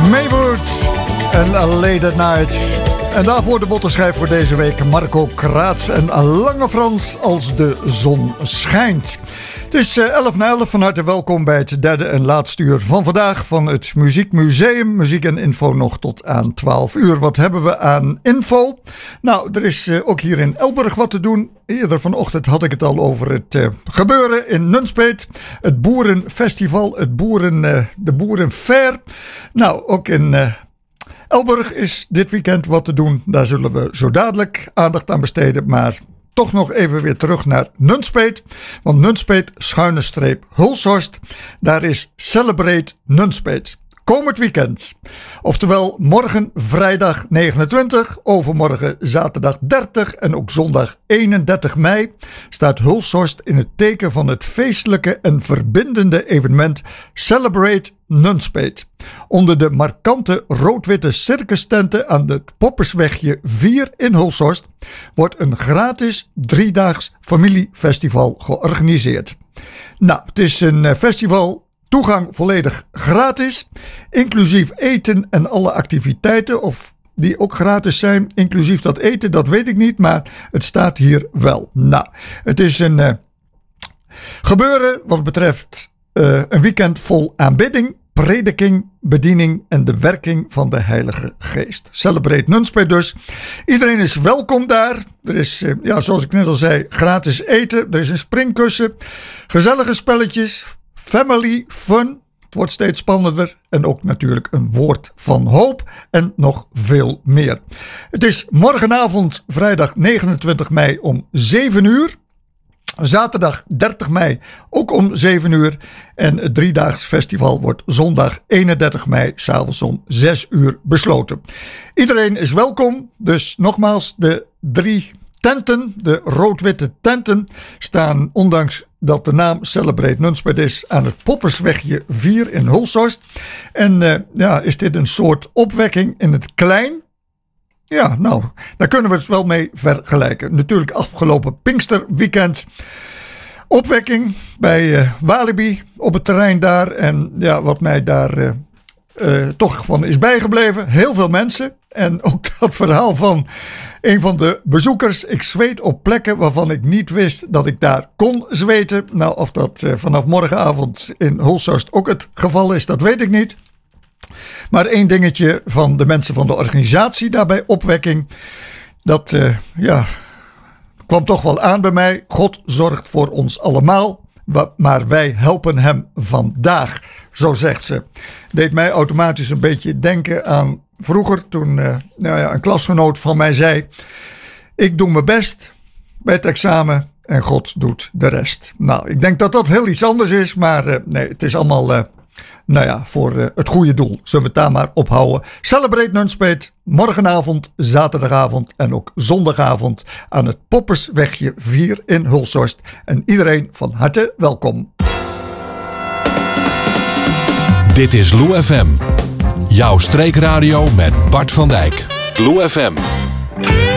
Maywood en A Late at Night. En daarvoor de bottenschijf voor deze week Marco Kraats en Lange Frans als de zon schijnt. Het is 11 na 11, van harte welkom bij het derde en laatste uur van vandaag van het Muziekmuseum. Muziek en info nog tot aan 12 uur. Wat hebben we aan info? Nou, er is ook hier in Elburg wat te doen. Eerder vanochtend had ik het al over het gebeuren in Nunspeet. Het Boerenfestival, de Boerenfair. Nou, ook in Elburg is dit weekend wat te doen. Daar zullen we zo dadelijk aandacht aan besteden. Maar toch nog even weer terug naar Nunspeet. Want Nunspeet, _Hulshorst. Daar is Celebrate Nunspeet. Komend weekend. Oftewel morgen vrijdag 29, overmorgen zaterdag 30 en ook zondag 31 mei staat Hulshorst in het teken van het feestelijke en verbindende evenement Celebrate Nunspeet. Onder de markante rood-witte circustenten aan het Popperswegje 4 in Hulshorst wordt een gratis 3-daags familiefestival georganiseerd. Nou, het is een festival. Toegang volledig gratis, inclusief eten en alle activiteiten, of die ook gratis zijn, inclusief dat eten, dat weet ik niet, maar het staat hier wel. Nou, het is een gebeuren wat betreft een weekend vol aanbidding, prediking, bediening en de werking van de Heilige Geest. Celebrate Nunspeet dus. Iedereen is welkom daar. Er is, zoals ik net al zei, gratis eten. Er is een springkussen, gezellige spelletjes, family fun. Het wordt steeds spannender. En ook natuurlijk een woord van hoop. En nog veel meer. Het is morgenavond, vrijdag 29 mei om 7 uur. Zaterdag 30 mei ook om 7 uur. En het 3-daags festival wordt zondag 31 mei 's avonds om 6 uur besloten. Iedereen is welkom. Dus nogmaals, de 3 tenten, de rood-witte tenten, staan, ondanks dat de naam Celebrate Nunspeet is, aan het Popperswegje 4 in Hulshorst. En is dit een soort opwekking in het klein? Ja, nou, daar kunnen we het wel mee vergelijken. Natuurlijk afgelopen Pinksterweekend. Opwekking bij Walibi op het terrein daar. En ja, wat mij daar toch van is bijgebleven. Heel veel mensen. En ook dat verhaal van een van de bezoekers. Ik zweet op plekken waarvan ik niet wist dat ik daar kon zweten. Nou, of dat vanaf morgenavond in Hulshorst ook het geval is, dat weet ik niet. Maar één dingetje van de mensen van de organisatie daarbij opwekking. Dat kwam toch wel aan bij mij. God zorgt voor ons allemaal. Maar wij helpen hem vandaag. Zo zegt ze. Deed mij automatisch een beetje denken aan vroeger. Toen een klasgenoot van mij zei: ik doe mijn best bij het examen. En God doet de rest. Nou, ik denk dat dat heel iets anders is. Maar nee, het is allemaal voor het goede doel. Zullen we het daar maar ophouden. Celebrate Nunspeet. Morgenavond, zaterdagavond en ook zondagavond aan het Popperswegje 4 in Hulshorst. En iedereen van harte welkom. Dit is Lou FM. Jouw streekradio met Bart van Dijk. Lou FM.